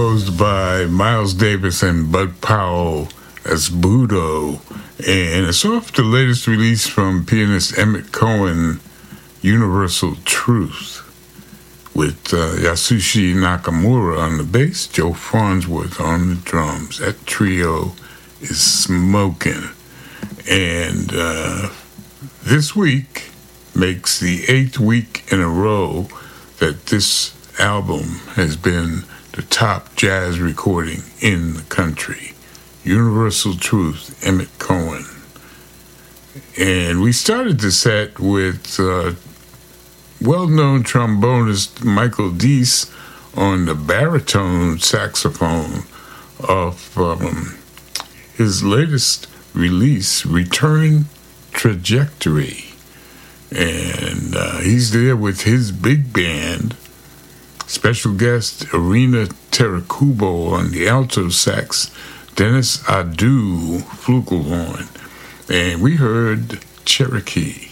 composed by Miles Davis and Bud Powell as Budo. And it's off the latest release from pianist Emmett Cohen, Universal Truth, with Yasushi Nakamura on the bass, Joe Farnsworth on the drums. That trio is smoking. And this week makes the 8th week in a row that this album has been the top jazz recording in the country. Universal Truth, Emmett Cohen. And we started the set with well-known trombonist Michael Deese on the baritone saxophone of his latest release, Return Trajectory. And he's there with his big band. Special guest Irina Terakubo on the alto sax, Dennis Adu flugelhorn. And we heard Cherokee.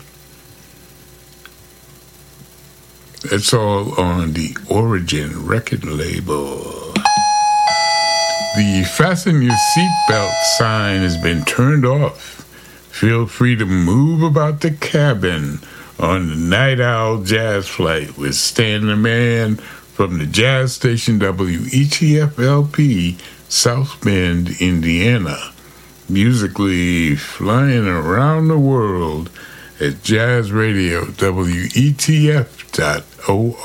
That's all on the Origin record label. The fasten your seatbelt sign has been turned off. Feel free to move about the cabin on the Night Owl Jazz Flight with Stan the Man from the jazz station WETF-LP, South Bend, Indiana. Musically flying around the world at Jazz Radio, WETF.org.